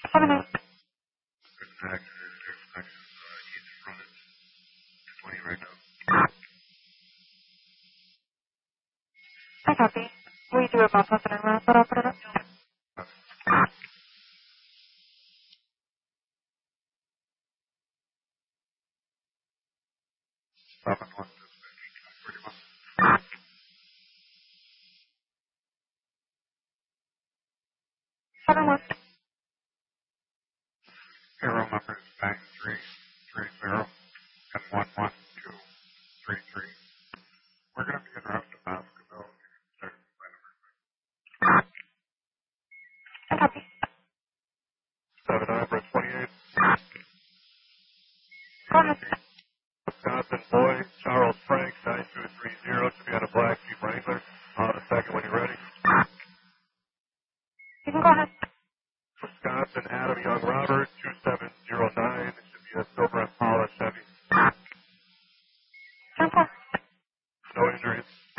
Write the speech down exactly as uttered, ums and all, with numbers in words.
seven eight. Good action, action, action. Uh, keep it running. twenty right now. I copy. We do about something around that operator. Stop at one. Pretty much. seven one. Arrow number is nine three three zero and one one two three three. We're going to be en route to Baskerville. I copy. seven Opera twenty-eight. Go ahead. Wisconsin boy, Charles Frank, nine two three zero, to be on a Black Jeep Wrangler. On a second when you're ready. You can go ahead. Wisconsin Adam Young Robert, two seven zero nine.